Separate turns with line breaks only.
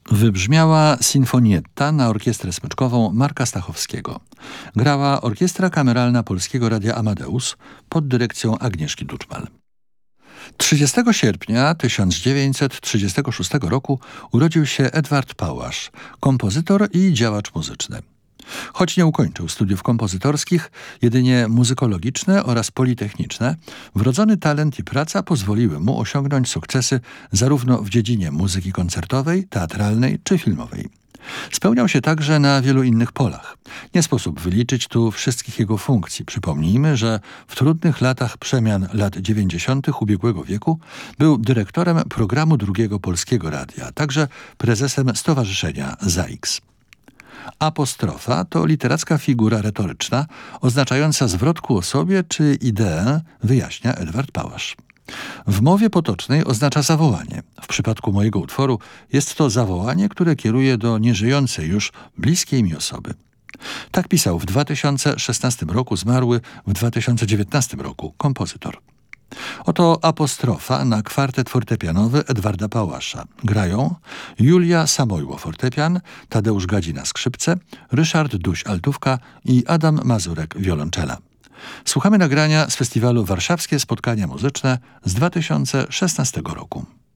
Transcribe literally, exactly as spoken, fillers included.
Wybrzmiała sinfonietta na orkiestrę smyczkową Marka Stachowskiego. Grała Orkiestra Kameralna Polskiego Radia Amadeus pod dyrekcją Agnieszki Duczmal. trzydziestego sierpnia tysiąc dziewięćset trzydziestego szóstego roku urodził się Edward Pałasz, kompozytor i działacz muzyczny. Choć nie ukończył studiów kompozytorskich, jedynie muzykologiczne oraz politechniczne, wrodzony talent i praca pozwoliły mu osiągnąć sukcesy zarówno w dziedzinie muzyki koncertowej, teatralnej czy filmowej. Spełniał się także na wielu innych polach. Nie sposób wyliczyć tu wszystkich jego funkcji. Przypomnijmy, że w trudnych latach przemian lat dziewięćdziesiątych ubiegłego wieku był dyrektorem programu Drugiego Polskiego Radia, a także prezesem Stowarzyszenia ZAIKS. Apostrofa to literacka figura retoryczna oznaczająca zwrot ku osobie czy ideę, wyjaśnia Edward Pałasz. W mowie potocznej oznacza zawołanie. W przypadku mojego utworu jest to zawołanie, które kieruje do nieżyjącej już bliskiej mi osoby. Tak pisał w dwa tysiące szesnastym roku zmarły w dwa tysiące dziewiętnastym roku kompozytor. Oto apostrofa na kwartet fortepianowy Edwarda Pałasza. Grają Julia Samojło fortepian, Tadeusz Gadzina skrzypce, Ryszard Duś altówka i Adam Mazurek wiolonczela. Słuchamy nagrania z festiwalu Warszawskie Spotkania Muzyczne z dwa tysiące szesnastego roku.